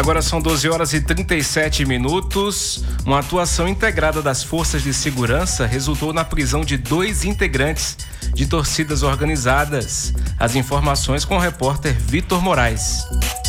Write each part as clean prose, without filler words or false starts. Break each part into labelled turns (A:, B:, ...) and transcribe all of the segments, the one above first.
A: Agora são 12 horas e 37 minutos. Uma atuação integrada das forças de segurança resultou na prisão de 2 integrantes de torcidas organizadas. As informações com o repórter Vitor Moraes.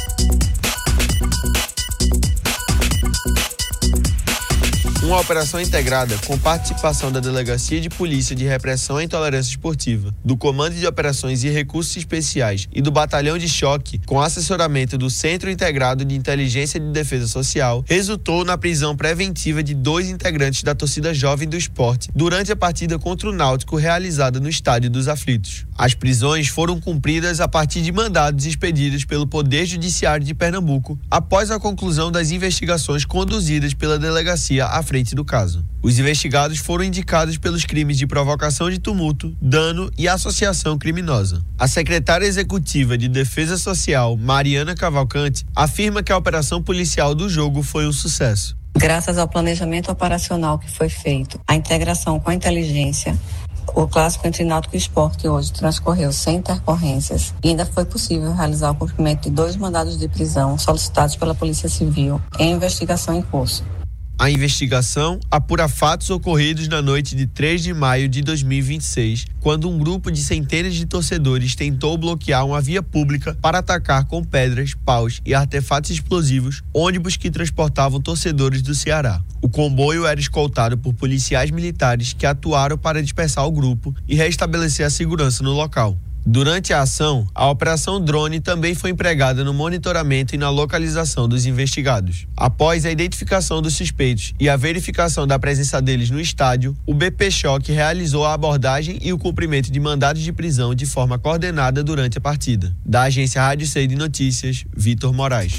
B: Uma operação integrada com participação da Delegacia de Polícia de Repressão à Intolerância Esportiva, do Comando de Operações e Recursos Especiais e do Batalhão de Choque, com assessoramento do Centro Integrado de Inteligência de Defesa Social, resultou na prisão preventiva de 2 integrantes da torcida jovem do esporte durante a partida contra o Náutico realizada no Estádio dos Aflitos. As prisões foram cumpridas a partir de mandados expedidos pelo Poder Judiciário de Pernambuco após a conclusão das investigações conduzidas pela delegacia à frente do caso. Os investigados foram indicados pelos crimes de provocação de tumulto, dano e associação criminosa. A secretária executiva de Defesa Social, Mariana Cavalcante, afirma que a operação policial do jogo foi um sucesso.
C: Graças ao planejamento operacional que foi feito, a integração com a inteligência, o clássico entre Náutico e Sport hoje transcorreu sem intercorrências e ainda foi possível realizar o cumprimento de 2 mandados de prisão solicitados pela Polícia Civil em investigação em curso.
B: A investigação apura fatos ocorridos na noite de 3 de maio de 2026, quando um grupo de centenas de torcedores tentou bloquear uma via pública para atacar com pedras, paus e artefatos explosivos ônibus que transportavam torcedores do Ceará. O comboio era escoltado por policiais militares que atuaram para dispersar o grupo e restabelecer a segurança no local. Durante a ação, a Operação Drone também foi empregada no monitoramento e na localização dos investigados. Após a identificação dos suspeitos e a verificação da presença deles no estádio, o BP Choque realizou a abordagem e o cumprimento de mandados de prisão de forma coordenada durante a partida. Da agência Rádio C de Notícias, Vitor Moraes.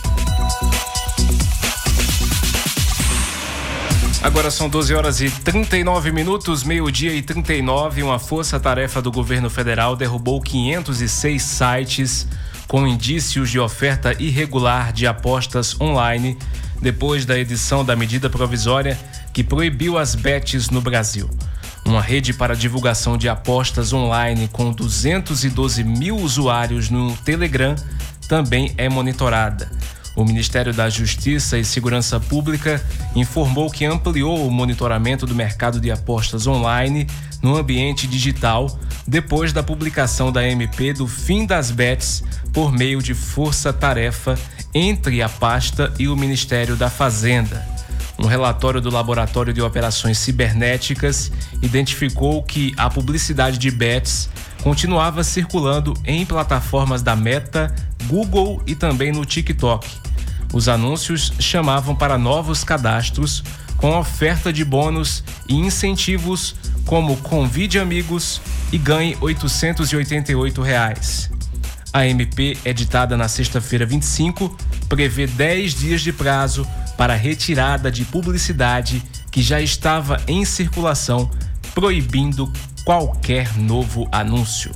A: Agora são 12 horas e 39 minutos, meio-dia e 39. Uma força-tarefa do governo federal derrubou 506 sites com indícios de oferta irregular de apostas online depois da edição da medida provisória que proibiu as bets no Brasil. Uma rede para divulgação de apostas online com 212 mil usuários no Telegram também é monitorada. O Ministério da Justiça e Segurança Pública informou que ampliou o monitoramento do mercado de apostas online no ambiente digital depois da publicação da MP do fim das bets por meio de força-tarefa entre a pasta e o Ministério da Fazenda. Um relatório do Laboratório de Operações Cibernéticas identificou que a publicidade de bets continuava circulando em plataformas da Meta, Google e também no TikTok. Os anúncios chamavam para novos cadastros com oferta de bônus e incentivos como convide amigos e ganhe R$ 888. A MP, editada na sexta-feira 25, prevê 10 dias de prazo para retirada de publicidade que já estava em circulação, proibindo qualquer novo anúncio.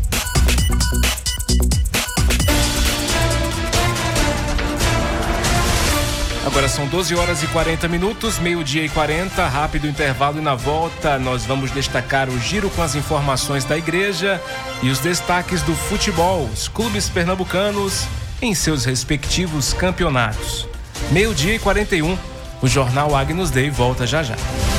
A: Agora são 12 horas e 40 minutos, meio-dia e 40, rápido intervalo e na volta nós vamos destacar o giro com as informações da igreja e os destaques do futebol, os clubes pernambucanos em seus respectivos campeonatos. Meio-dia e 41, o Jornal Agnus Dei volta já já.